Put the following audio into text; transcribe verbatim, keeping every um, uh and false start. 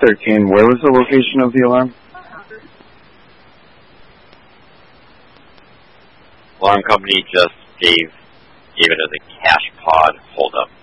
thirteen, where was the location of the alarm? Alarm company just gave gave it as a cash pod hold up.